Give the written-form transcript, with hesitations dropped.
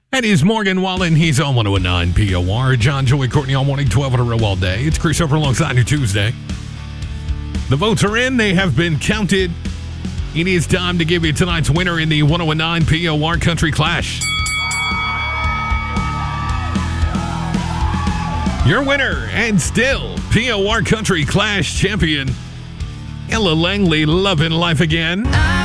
That is Morgan Wallen. He's on 109 POR. John, Joey, Courtney all morning, 12 in a row all day. It's Chris over alongside your Tuesday. The votes are in. They have been counted. It is time to give you tonight's winner in the 109 POR Country Clash. Your winner and still POR Country Clash champion, Ella Langley, loving life again.